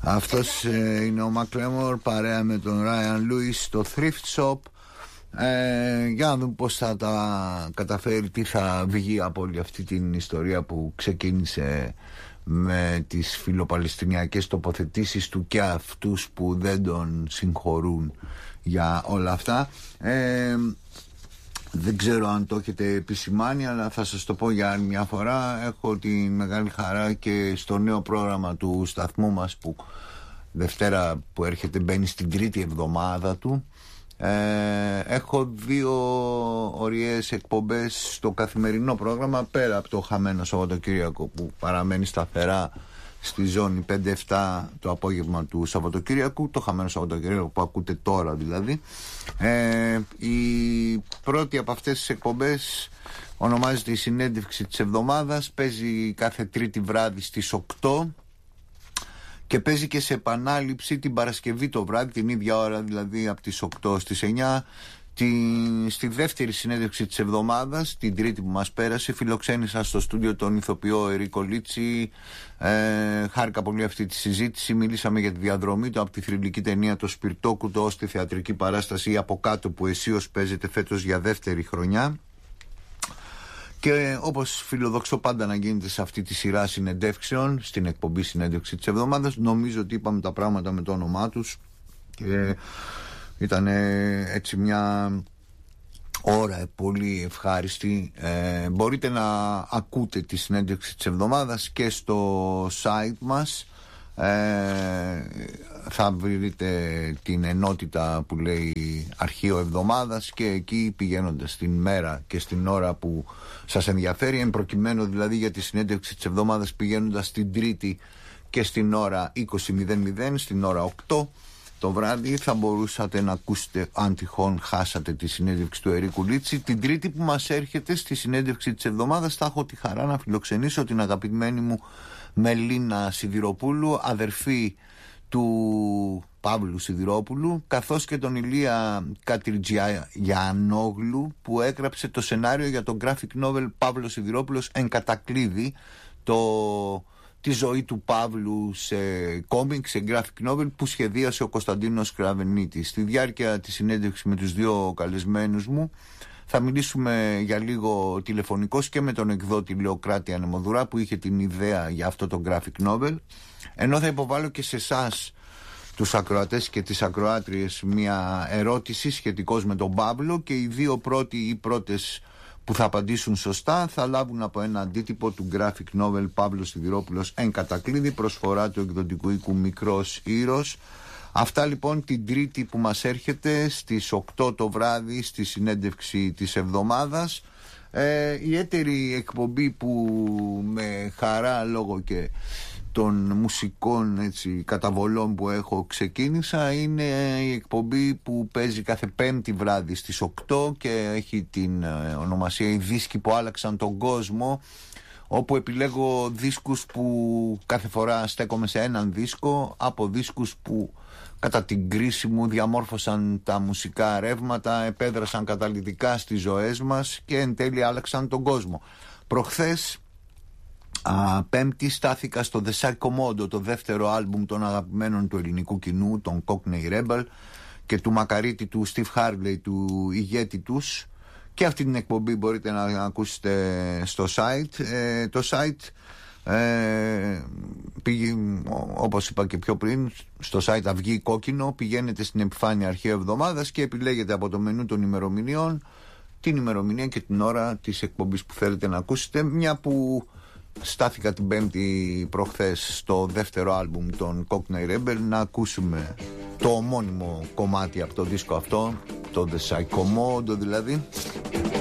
Αυτός είναι ο Macklemore παρέα με τον Ryan Lewis στο Thrift Shop. Για να δούμε πώς θα τα καταφέρει, τι θα βγει από όλη αυτή την ιστορία που ξεκίνησε με τις φιλοπαλαιστινιακές τοποθετήσεις του και αυτούς που δεν τον συγχωρούν για όλα αυτά. Δεν ξέρω αν το έχετε επισημάνει, αλλά θα σας το πω για άλλη μια φορά. Έχω τη μεγάλη χαρά και στο νέο πρόγραμμα του σταθμού μας, που Δευτέρα που έρχεται μπαίνει στην τρίτη εβδομάδα του, έχω 2 ωραίες εκπομπές στο καθημερινό πρόγραμμα, πέρα από το χαμένο Σαββατοκύριακο που παραμένει σταθερά στη ζώνη 5-7 το απόγευμα του Σαββατοκύριακου, το χαμένο Σαββατοκύριακο που ακούτε τώρα δηλαδή. Η πρώτη από αυτές τις εκπομπές ονομάζεται η συνέντευξη της εβδομάδας, παίζει κάθε Τρίτη βράδυ στις 8 και παίζει και σε επανάληψη την Παρασκευή το βράδυ, την ίδια ώρα δηλαδή, από τις 8 στις 9. Στη δεύτερη συνέντευξη της εβδομάδας, την Τρίτη που μας πέρασε, φιλοξένησα στο στούντιο τον ηθοποιό Ερίκο Λίτσι. Χάρηκα πολύ αυτή τη συζήτηση. Μίλησαμε για τη διαδρομή του από τη θρυλική ταινία Το Σπιρτόκουτο ως τη θεατρική παράσταση Από Κάτω, που αισίως παίζεται φέτος για δεύτερη χρονιά. Και όπως φιλοδοξώ πάντα να γίνεται σε αυτή τη σειρά συνεντεύξεων, στην εκπομπή συνέντευξη της εβδομάδας, νομίζω ότι είπαμε τα πράγματα με το όνομά τους και ήταν έτσι μια ώρα πολύ ευχάριστη. Μπορείτε να ακούτε τη συνέντευξη της εβδομάδας και στο site μας. Θα βρείτε την ενότητα που λέει αρχείο εβδομάδας και εκεί, πηγαίνοντας την μέρα και στην ώρα που σας ενδιαφέρει, εν προκειμένου δηλαδή για τη συνέντευξη της εβδομάδας, πηγαίνοντας την Τρίτη και στην ώρα 20.00, στην ώρα 8 το βράδυ, θα μπορούσατε να ακούσετε, αν τυχόν χάσατε τη συνέντευξη του Ερίκου Λίτσι. Την Τρίτη που μας έρχεται, στη συνέντευξη της εβδομάδας, θα έχω τη χαρά να φιλοξενήσω την αγαπημένη μου Μελίνα Σιδηροπούλου, αδερφή του Παύλου Σιδηρόπουλου, καθώς και τον Ηλία Κατριτζιανόγλου, που έγραψε το σενάριο για το graphic novel Παύλος Σιδηρόπουλος εν κατακλείδη, τη ζωή του Παύλου σε κόμικ, σε graphic novel, που σχεδίασε ο Κωνσταντίνος Κραβενίτης. Στη διάρκεια της συνέντευξης με τους 2 καλεσμένους μου θα μιλήσουμε για λίγο τηλεφωνικώς και με τον εκδότη Λεοκράτη Ανεμοδουρά, που είχε την ιδέα για αυτό το graphic novel, ενώ θα υποβάλω και σε εσάς, τους ακροατές και τις ακροάτριες, μια ερώτηση σχετικώς με τον Παύλο, και οι 2 πρώτοι ή πρώτες που θα απαντήσουν σωστά θα λάβουν από ένα αντίτυπο του graphic novel Παύλος Σιδηρόπουλος εν κατακλείδη, προσφορά του εκδοτικού οίκου Μικρός Ήρος. Αυτά λοιπόν την Τρίτη που μας έρχεται στις 8 το βράδυ, στη συνέντευξη της εβδομάδας. Η έτερη εκπομπή που με χαρά, λόγω και των μουσικών καταβολών που έχω, ξεκίνησα, είναι η εκπομπή που παίζει κάθε Πέμπτη βράδυ στις 8 και έχει την ονομασία «Οι δίσκοι που άλλαξαν τον κόσμο», όπου επιλέγω δίσκους που κάθε φορά στέκομαι σε έναν δίσκο, από δίσκους που κατά την κρίση μου διαμόρφωσαν τα μουσικά ρεύματα, επέδρασαν καταλυτικά στις ζωές μας και εν τέλει άλλαξαν τον κόσμο. Προχθές, Πέμπτη, στάθηκα στο The Psychomondo, το δεύτερο άλμπουμ των αγαπημένων του ελληνικού κοινού, των Cockney Rebel, και του μακαρίτη του Steve Harley, του ηγέτη τους. Και αυτή την εκπομπή μπορείτε να ακούσετε στο site. Το site, όπως είπα και πιο πριν, στο site Αυγή Κόκκινο, πηγαίνετε στην επιφάνεια αρχαίο εβδομάδας και επιλέγετε από το μενού των ημερομηνιών την ημερομηνία και την ώρα της εκπομπής που θέλετε να ακούσετε. Μια που στάθηκα την Πέμπτη προχθές στο δεύτερο άλμπουμ των Cockney Rebel, να ακούσουμε το ομώνυμο κομμάτι από το δίσκο αυτό, το The Psychomondo δηλαδή.